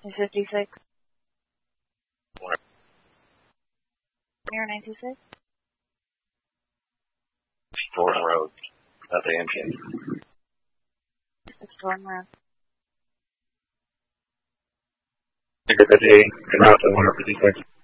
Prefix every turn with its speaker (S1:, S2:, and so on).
S1: 256. Mirror 926.
S2: Storm Road. At the engine.
S1: Storm Road.
S2: Good day. Good afternoon, 156.